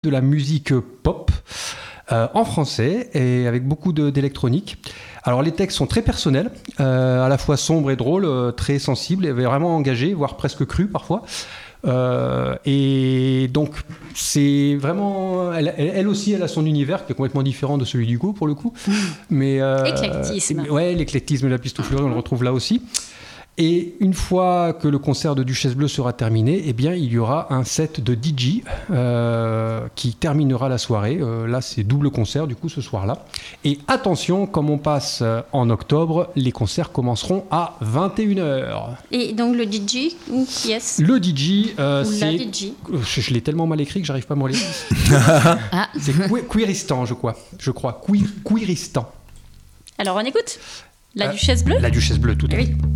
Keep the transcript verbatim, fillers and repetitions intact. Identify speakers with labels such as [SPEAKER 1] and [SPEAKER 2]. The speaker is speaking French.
[SPEAKER 1] de la musique pop euh, en français et avec beaucoup de, d'électronique. Alors les textes sont très personnels, euh, à la fois sombres et drôles, euh, très sensibles et vraiment engagés, voire presque crus parfois. Euh, et donc c'est vraiment elle, elle, elle aussi elle a son univers qui est complètement différent de celui d'Hugo pour le coup, mais euh,
[SPEAKER 2] éclectisme.
[SPEAKER 1] Ouais, l'éclectisme de la piste au fleuret, on le retrouve là aussi. Et une fois que le concert de Duchesse Bleue sera terminé, eh bien, il y aura un set de D J euh, qui terminera la soirée. Euh, là, c'est double concert, du coup, ce soir-là. Et attention, comme on passe en octobre, les concerts commenceront à vingt et une heures.
[SPEAKER 2] Et donc, le D J, qui est-ce ?
[SPEAKER 1] Le D J, euh,
[SPEAKER 2] Ou
[SPEAKER 1] c'est...
[SPEAKER 2] la D J.
[SPEAKER 1] Je, je l'ai tellement mal écrit que j'arrive pas à me relire.
[SPEAKER 2] Ah.
[SPEAKER 1] C'est que- Queeristan, je crois. Je crois. Queer- Queeristan.
[SPEAKER 2] Alors, on écoute ? La
[SPEAKER 1] Euh,
[SPEAKER 2] Duchesse Bleue ?
[SPEAKER 1] La Duchesse Bleue, tout à fait.
[SPEAKER 2] Oui.